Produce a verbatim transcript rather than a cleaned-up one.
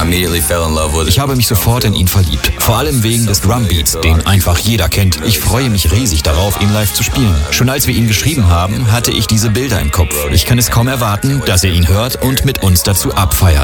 Ich habe mich sofort in ihn verliebt. Vor allem wegen des Drumbeats, den einfach jeder kennt. Ich freue mich riesig darauf, ihn live zu spielen. Schon als wir ihn geschrieben haben, hatte ich diese Bilder im Kopf. Ich kann es kaum erwarten, dass er ihn hört und mit uns dazu abfeiert.